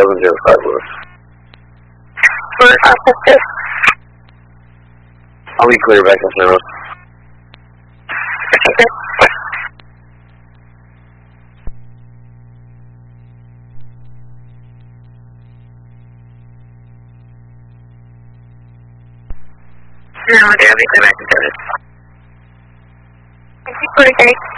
705 Lewis. For officer. I'll be clear back on Road. Okay. No, I'll be clear back on service. 46.